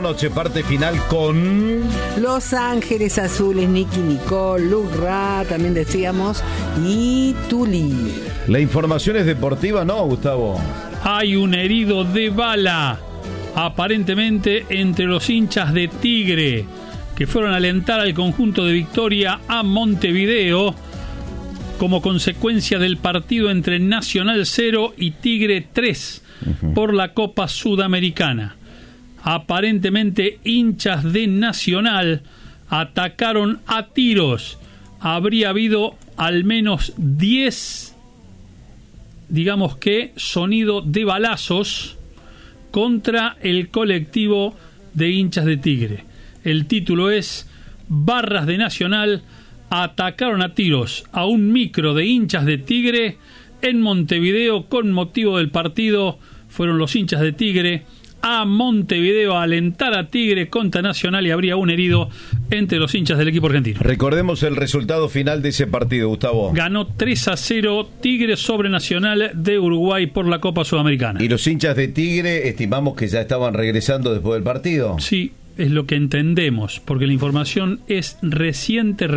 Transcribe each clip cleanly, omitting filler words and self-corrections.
noche, parte final con Los Ángeles Azules, Nicky Nicole, Luke Ra, también decíamos, y Tuli. La información es deportiva, ¿no, Gustavo? Hay un herido de bala, aparentemente entre los hinchas de Tigre, que fueron a alentar al conjunto de Victoria a Montevideo como consecuencia del partido entre Nacional 0 y Tigre 3 por la Copa Sudamericana. Aparentemente hinchas de Nacional atacaron a tiros. Habría habido al menos 10, digamos que, sonido de balazos contra el colectivo de hinchas de Tigre. El título es: Barras de Nacional atacaron a tiros a un micro de hinchas de Tigre en Montevideo con motivo del partido. Fueron los hinchas de Tigre a Montevideo a alentar a Tigre contra Nacional y habría un herido entre los hinchas del equipo argentino. Recordemos el resultado final de ese partido, Gustavo. Ganó 3-0 Tigre sobre Nacional de Uruguay por la Copa Sudamericana. ¿Y los hinchas de Tigre estimamos que ya estaban regresando después del partido? Sí, es lo que entendemos, porque la información es reciente.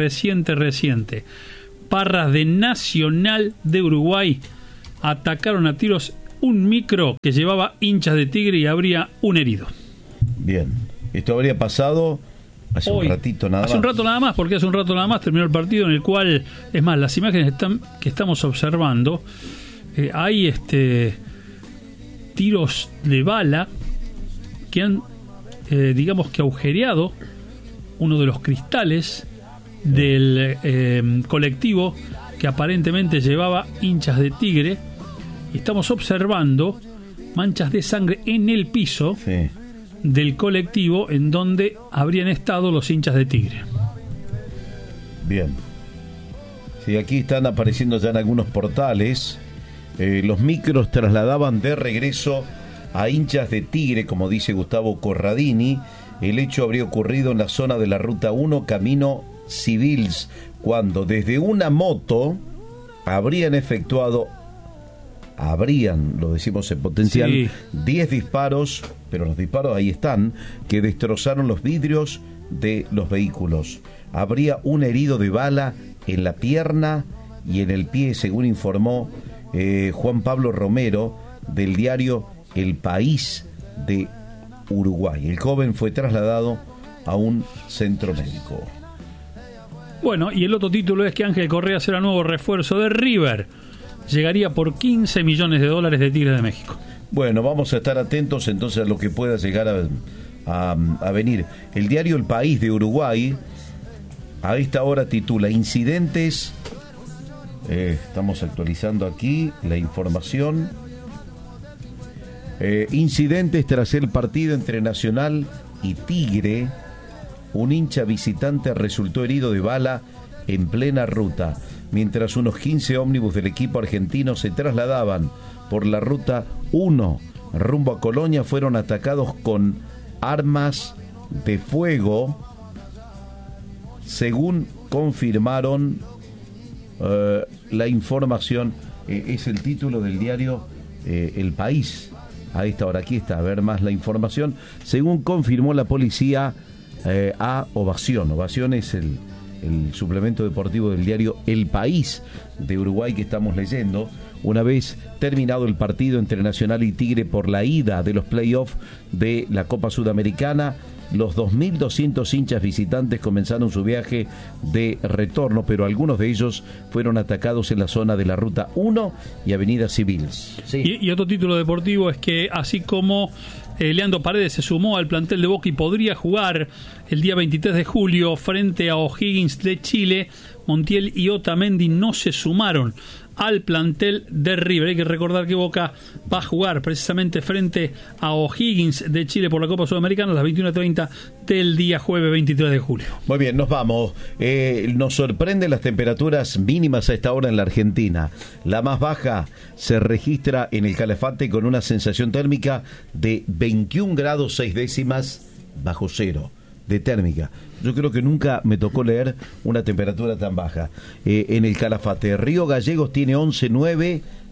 Barras de Nacional de Uruguay atacaron a tiros un micro que llevaba hinchas de Tigre y habría un herido. Bien, esto habría pasado hace un ratito nada más. Hace un rato nada más, porque hace un rato nada más terminó el partido, en el cual, es más, las imágenes que estamos observando, hay tiros de bala que han, digamos que agujereado uno de los cristales del colectivo que aparentemente llevaba hinchas de Tigre. Y estamos observando manchas de sangre en el piso del colectivo en donde habrían estado los hinchas de Tigre. Bien. Sí, aquí están apareciendo ya en algunos portales. Los micros trasladaban de regreso a hinchas de Tigre, como dice Gustavo Corradini. El hecho habría ocurrido en la zona de la Ruta 1, camino Civils, cuando desde una moto habrían efectuado, lo decimos en potencial, 10 disparos, pero los disparos ahí están, que destrozaron los vidrios de los vehículos. Habría un herido de bala en la pierna y en el pie, según informó Juan Pablo Romero del diario El País de Uruguay. El joven fue trasladado a un centro médico. Bueno, y el otro título es que Ángel Correa será nuevo refuerzo de River. Llegaría por $15 millones de Tigres de México. Bueno, vamos a estar atentos entonces a lo que pueda llegar a venir. El diario El País de Uruguay a esta hora titula Incidentes. Estamos actualizando aquí la información. Incidentes tras el partido entre Nacional y Tigre. Un hincha visitante resultó herido de bala en plena ruta, mientras unos 15 ómnibus del equipo argentino se trasladaban por la Ruta 1 rumbo a Colonia. Fueron atacados con armas de fuego, según confirmaron la información. Es el título del diario El País a esta hora. Aquí está, a ver más la información. Según confirmó la policía a Ovación. Ovación es el suplemento deportivo del diario El País de Uruguay que estamos leyendo. Una vez terminado el partido entre Nacional y Tigre por la ida de los playoffs de la Copa Sudamericana, los 2.200 hinchas visitantes comenzaron su viaje de retorno, pero algunos de ellos fueron atacados en la zona de la Ruta 1 y Avenida Civils. Y otro título deportivo es que, así como Leandro Paredes se sumó al plantel de Boca y podría jugar el día 23 de julio frente a O'Higgins de Chile, Montiel y Otamendi no se sumaron al plantel de River. Hay que recordar que Boca va a jugar precisamente frente a O'Higgins de Chile por la Copa Sudamericana a las 21:30 del día jueves 23 de julio. Muy bien, nos vamos. Nos sorprenden las temperaturas mínimas a esta hora en la Argentina. La más baja se registra en el Calafate con una sensación térmica de 21 grados 6 décimas bajo cero de térmica. Yo creo que nunca me tocó leer una temperatura tan baja. En el Calafate, Río Gallegos tiene 11,9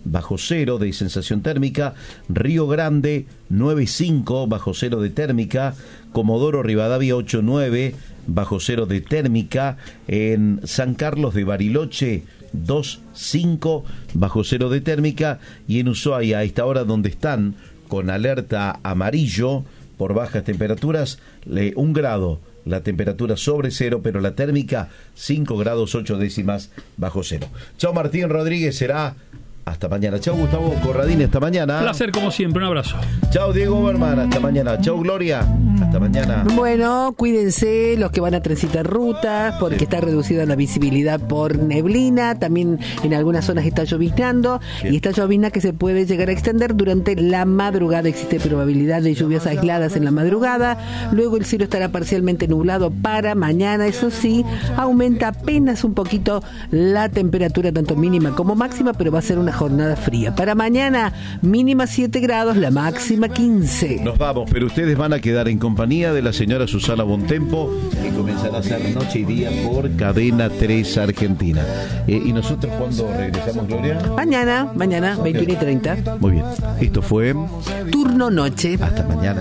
bajo cero de sensación térmica. Río Grande 9,5 bajo cero de térmica. Comodoro Rivadavia 8,9 bajo cero de térmica. En San Carlos de Bariloche 2,5 bajo cero de térmica. Y en Ushuaia, a esta hora donde están con alerta amarillo por bajas temperaturas, 1 grado la temperatura sobre cero, pero la térmica 5 grados 8 décimas bajo cero. Chao Martín Rodríguez, será hasta mañana. Chao Gustavo Corradini, hasta mañana. Placer como siempre, un abrazo. Chao Diego Berman, hasta mañana. Chao Gloria, hasta mañana. Bueno, cuídense los que van a transitar rutas, porque está reducida la visibilidad por neblina. También en algunas zonas está lloviznando, y esta llovizna que se puede llegar a extender durante la madrugada. Existe probabilidad de lluvias aisladas en la madrugada. Luego el cielo estará parcialmente nublado para mañana. Eso sí, aumenta apenas un poquito la temperatura, tanto mínima como máxima, pero va a ser una jornada fría. Para mañana, mínima 7 grados, la máxima 15. Nos vamos, pero ustedes van a quedar en compañía de la señora Susana Bontempo, que comenzará a hacer Noche y Día por Cadena 3 Argentina. ¿Y nosotros cuándo regresamos, Gloria? Mañana, 21:30. Muy bien. Esto fue Turno Noche. Hasta mañana.